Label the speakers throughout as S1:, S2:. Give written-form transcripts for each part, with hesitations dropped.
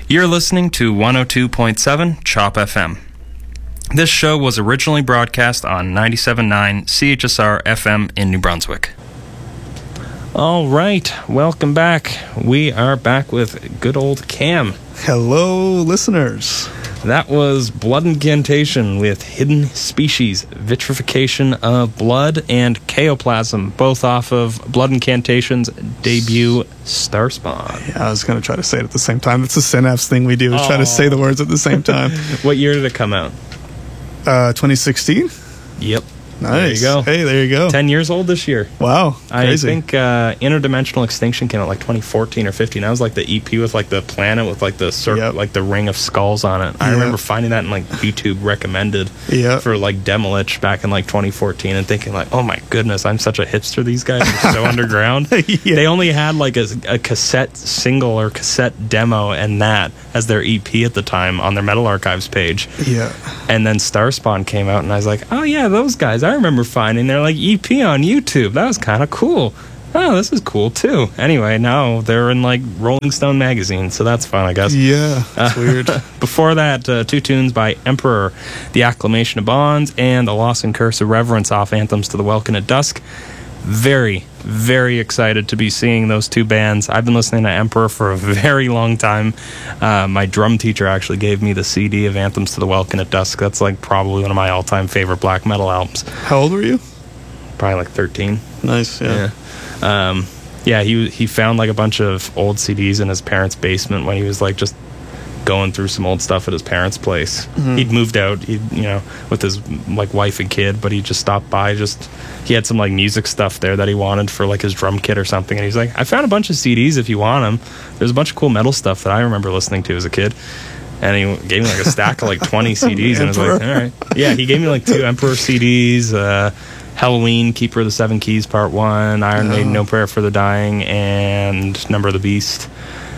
S1: You're listening to 102.7 CHOP FM. This show was originally broadcast on 97.9 CHSR FM in New Brunswick. All right, welcome back. We are back with good old Cam.
S2: Hello, listeners.
S1: That was Blood Incantation with Hidden Species, Vitrification of Blood, and Chaoplasm, both off of Blood Incantation's debut, Starspawn.
S2: Yeah, I was going to try to say it at the same time. It's a Synapse thing we do, try to say the words at the same time.
S1: What year did it come out?
S2: 2016?
S1: Yep.
S2: Nice.
S1: There you go.
S2: Hey, there you go.
S1: 10 years old this year.
S2: Wow. Crazy.
S1: I think Interdimensional Extinction came out like 2014 or 15. That was like the EP with like the planet with like the circle, like the ring of skulls on it. I remember finding that in like YouTube recommended for like Demolich back in like 2014 and thinking like, oh my goodness, I'm such a hipster. These guys are so underground. They only had like a cassette single or cassette demo and that as their EP at the time on their Metal Archives page.
S2: Yeah.
S1: And then Starspawn came out and I was like, oh yeah, those guys. I remember finding their like EP on YouTube. That was kind of cool. Oh, this is cool too. Anyway, now they're in like Rolling Stone magazine, so that's fun, I guess.
S2: Yeah, that's weird.
S1: Before that, two tunes by Emperor, The Acclamation of Bonds, and The Loss and Curse of Reverence off Anthems to the Welkin at Dusk. Very, very excited to be seeing those two bands. I've been listening to Emperor for a very long time. My drum teacher actually gave me the CD of Anthems to the Welkin at Dusk. That's like probably one of my all-time favorite black metal albums.
S2: How old were you?
S1: Probably like 13.
S2: Nice, yeah.
S1: He found like a bunch of old CDs in his parents' basement when he was like just going through some old stuff at his parents' place. Mm-hmm. He'd moved out, with his like wife and kid, but he just stopped by. He had some like music stuff there that he wanted for like his drum kit or something, and he's like, I found a bunch of CDs if you want them. There's a bunch of cool metal stuff that I remember listening to as a kid. And he gave me like a stack of like 20 CDs, and I was like, all right. Yeah, he gave me like 2 Emperor CDs, Halloween, Keeper of the Seven Keys Part 1, Iron Maiden, No Prayer for the Dying, and Number of the Beast.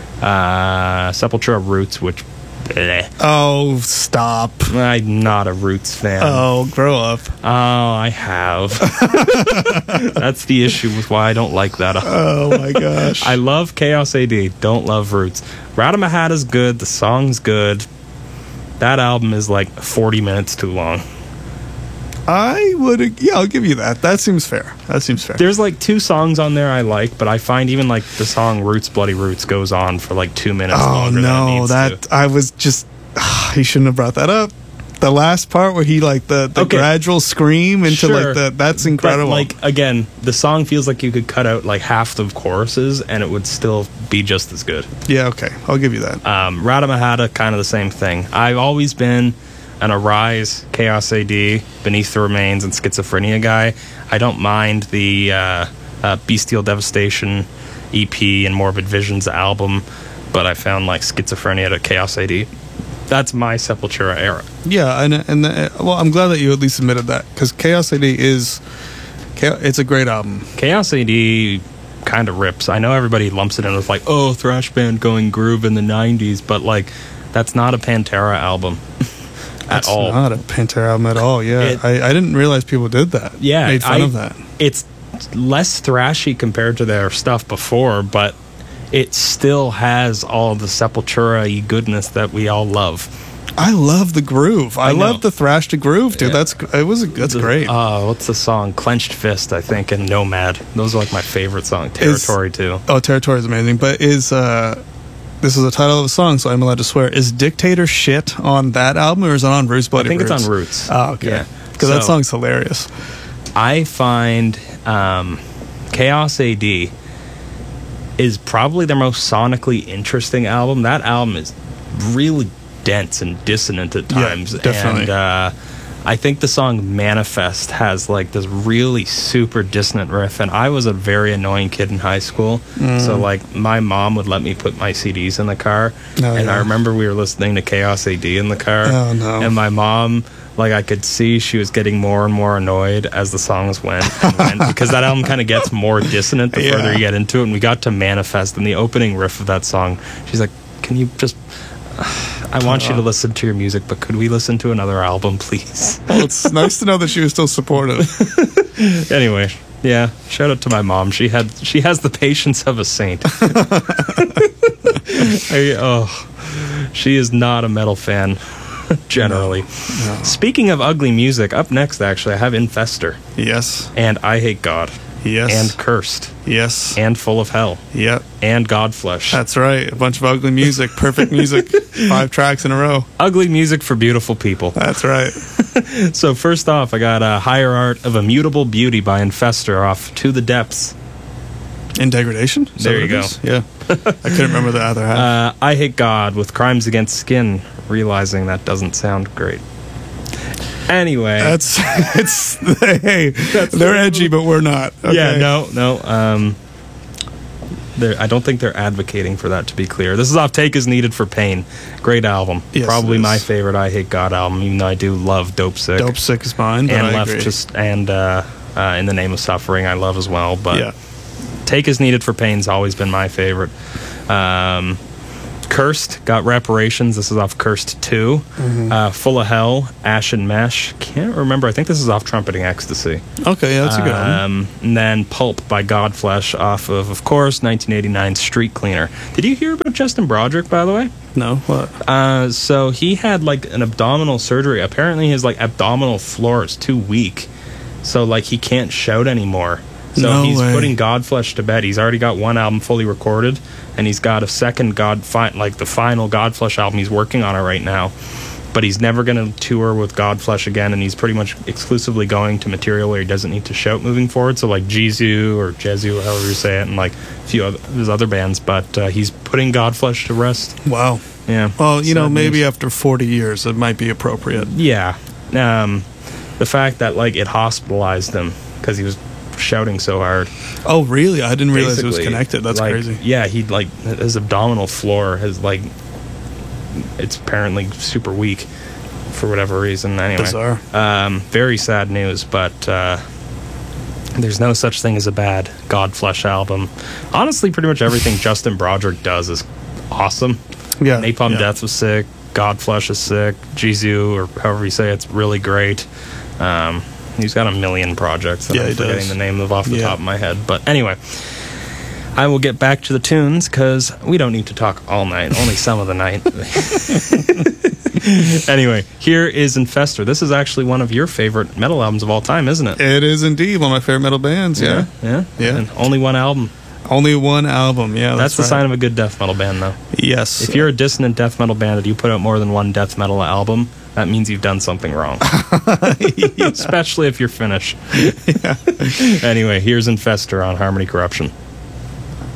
S1: Sepultura Roots, which... bleh.
S2: Oh, stop.
S1: I'm not a Roots fan.
S2: Oh, grow up.
S1: Oh, I have. That's the issue with why I don't like that.
S2: Oh, my gosh.
S1: I love Chaos AD, don't love Roots. Radamahata's good, the song's good. That album is like 40 minutes too long.
S2: I'll give you that. That seems fair.
S1: There's like 2 songs on there I like, but I find even like the song Roots Bloody Roots goes on for like 2 minutes longer than it needs to.
S2: I was just he shouldn't have brought that up. The last part where he like the gradual scream into like that's incredible.
S1: But, like, again, the song feels like you could cut out like half the choruses and it would still be just as good.
S2: Yeah, okay. I'll give you that.
S1: Radamahata, kind of the same thing. I've always been an Arise, Chaos AD, Beneath the Remains, and Schizophrenia guy. I don't mind the Bestial Devastation EP and Morbid Visions album, but I found like Schizophrenia to Chaos AD. That's my Sepultura era.
S2: Yeah, and well, I'm glad that you at least admitted that, because Chaos AD it's a great album.
S1: Chaos AD kind of rips. I know everybody lumps it in with like, oh, thrash band going groove in the 90s, but like, that's not a Pantera album. At all.
S2: It's not a Pantera album at all, yeah. I didn't realize people did that.
S1: Yeah.
S2: Made fun of that.
S1: It's less thrashy compared to their stuff before, but it still has all the Sepultura-y goodness that we all love.
S2: I love the groove. I love the thrash to groove, dude.
S1: Yeah.
S2: That's great.
S1: What's the song? Clenched Fist, I think, and Nomad. Those are like my favorite songs. Territory, too.
S2: Oh, Territory is amazing, but this is the title of the song, so I'm allowed to swear. Is Dictator shit on that album, or is it on Roots Bloody Roots?
S1: I think it's on Roots.
S2: Oh, okay. Because that song's hilarious.
S1: I find Chaos AD is probably their most sonically interesting album. That album is really dense and dissonant at times.
S2: Yeah, definitely.
S1: And I think the song Manifest has like this really super dissonant riff, and I was a very annoying kid in high school, so like my mom would let me put my CDs in the car, I remember we were listening to Chaos AD in the car, and my mom, like, I could see she was getting more and more annoyed as the songs went because that album kind of gets more dissonant the further you get into it, and we got to Manifest, and the opening riff of that song, she's like, can you just... I want you to listen to your music, but could we listen to another album, please?
S2: Well, it's nice to know that she was still supportive.
S1: Anyway, yeah, shout out to my mom. She has She is not a metal fan, generally.
S2: No.
S1: Speaking of ugly music, up next, actually, I have Infestor.
S2: Yes.
S1: And I Hate God.
S2: Yes.
S1: And Cursed.
S2: Yes.
S1: And Full of Hell.
S2: Yep.
S1: And Godflesh.
S2: That's right. A bunch of ugly music. Perfect music. 5 tracks in a row.
S1: Ugly music for beautiful people.
S2: That's right.
S1: So first off, I got Higher Art of Immutable Beauty by Infestor off To the Depths.
S2: In Degradation? Is
S1: There
S2: that
S1: you
S2: what it is? Yeah. I couldn't remember the other half.
S1: I Hate God with Crimes Against Skin, realizing that doesn't sound great. Anyway.
S2: Hey, they're edgy, but we're not. Okay.
S1: Yeah, no. I don't think they're advocating for that, to be clear. This is off Take Is Needed for Pain. Great album.
S2: Yes,
S1: Probably
S2: it is.
S1: my favorite I Hate God album, even though I do love Dope Sick.
S2: Dope Sick is mine, but
S1: and
S2: I
S1: Left
S2: agree.
S1: Just and In the Name of Suffering I love as well. But
S2: Yeah.
S1: Take Is Needed for Pain's always been my favorite. Cursed got Reparations. This is off Cursed 2. Full of Hell, Ash and Mesh. Can't remember. I think this is off Trumpeting Ecstasy.
S2: Okay, yeah, that's a good album.
S1: And then Pulp by Godflesh off of course, 1989 Street Cleaner. Did you hear about Justin Broderick, by the way?
S2: No, what?
S1: So he had like an abdominal surgery. Apparently his like abdominal floor is too weak. So like he can't shout anymore. So
S2: No
S1: he's
S2: way.
S1: putting Godflesh to bed. He's already got one album fully recorded, and he's got a second the final Godflesh album. He's working on it right now, but he's never going to tour with Godflesh again, and he's pretty much exclusively going to material where he doesn't need to shout moving forward. So like Jesu or Jesu, or however you say it, and like a few of his other bands. But he's putting Godflesh to rest.
S2: Wow.
S1: Yeah.
S2: Well, you know,
S1: Sad
S2: maybe
S1: news.
S2: after 40 years, it might be appropriate.
S1: Yeah. The fact that like it hospitalized him because he was shouting so hard.
S2: Oh, really? I didn't realize it was
S1: Basically,
S2: connected. That's
S1: like,
S2: crazy.
S1: Yeah, he like his abdominal floor has like it's apparently super weak for whatever reason. Anyway,
S2: Bizarre.
S1: very sad news, but there's no such thing as a bad Godflesh album. Honestly, pretty much everything Justin Broderick does is awesome.
S2: Yeah.
S1: Napalm
S2: yeah.
S1: Death was sick. Godflesh is sick. Jesu, or however you say it's really great. He's got a million projects that
S2: Yeah,
S1: I'm
S2: he
S1: forgetting
S2: does.
S1: the name of off the
S2: Yeah.
S1: top of my head. But anyway, I will get back to the tunes because we don't need to talk all night, only some of the night. Anyway, here is Infestor. This is actually one of your favorite metal albums of all time, isn't it?
S2: It is indeed one of my favorite metal bands. Yeah.
S1: Yeah.
S2: Yeah.
S1: And only one album.
S2: Only one album. Yeah.
S1: That's the
S2: right.
S1: sign of a good death metal band, though.
S2: Yes.
S1: If you're a dissonant death metal band and you put out more than one death metal album, that means you've done something wrong. Especially if you're Finnish. Anyway, here's Infestor on Harmony Corruption.